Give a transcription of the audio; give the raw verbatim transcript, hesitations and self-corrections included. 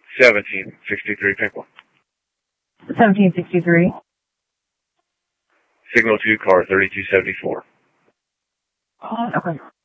seventeen sixty-three, Pickle. seventeen sixty-three. Signal two, car thirty-two seventy-four. Uh, okay.